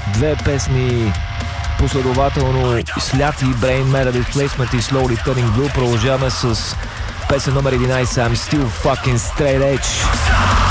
Две песни последователно сляти, Brain Matter Displacement и Slowly Turning Blue. Продължаваме с песен номер 11, I'm Still Fucking Straight Edge.